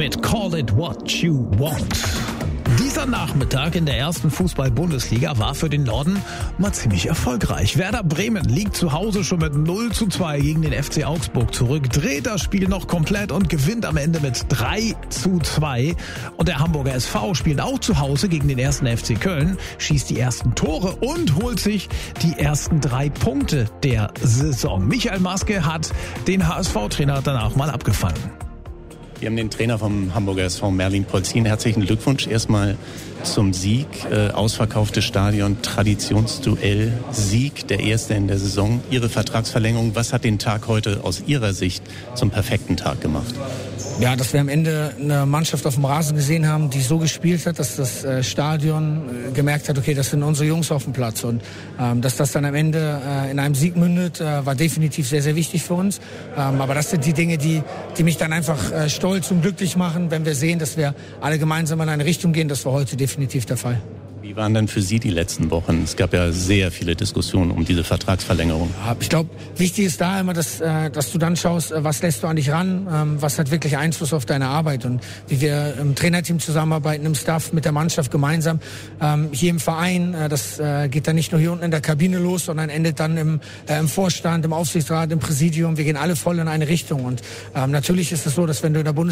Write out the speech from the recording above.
mit Call It What You Want. Dieser Nachmittag in der ersten Fußball-Bundesliga war für den Norden mal ziemlich erfolgreich. Werder Bremen liegt zu Hause schon mit 0:2 gegen den FC Augsburg zurück, dreht das Spiel noch komplett und gewinnt am Ende mit 3:2. Und der Hamburger SV spielt auch zu Hause gegen den 1. FC Köln, schießt die ersten Tore und holt sich die ersten 3 Punkte der Saison. Michael Maske hat den HSV-Trainer danach mal abgefangen. Wir haben den Trainer vom Hamburger SV, Merlin Polzin. Herzlichen Glückwunsch erstmal zum Sieg. Ausverkauftes Stadion, Traditionsduell, Sieg, der erste in der Saison. Ihre Vertragsverlängerung, was hat den Tag heute aus Ihrer Sicht zum perfekten Tag gemacht? Ja, dass wir am Ende eine Mannschaft auf dem Rasen gesehen haben, die so gespielt hat, dass das Stadion gemerkt hat, okay, das sind unsere Jungs auf dem Platz. Und dass das dann am Ende in einem Sieg mündet, war definitiv sehr, sehr wichtig für uns. Aber das sind die Dinge, die mich dann einfach stolz und glücklich machen, wenn wir sehen, dass wir alle gemeinsam in eine Richtung gehen. Das war heute definitiv der Fall. Wie waren denn für Sie die letzten Wochen? Es gab ja sehr viele Diskussionen um diese Vertragsverlängerung. Ja, ich glaube, wichtig ist da immer, dass du dann schaust, was lässt du an dich ran, was hat wirklich Einfluss auf deine Arbeit und wie wir im Trainerteam zusammenarbeiten, im Staff, mit der Mannschaft gemeinsam, hier im Verein. Das geht dann nicht nur hier unten in der Kabine los, sondern endet dann im Vorstand, im Aufsichtsrat, im Präsidium. Wir gehen alle voll in eine Richtung und natürlich ist es so, dass wenn du in der